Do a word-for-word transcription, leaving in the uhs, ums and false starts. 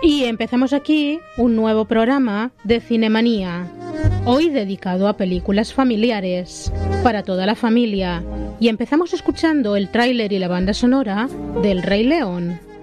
Y empezamos aquí un nuevo programa de Cinemanía, hoy dedicado a películas familiares, para toda la familia. Y empezamos escuchando el tráiler y la banda sonora del Rey León.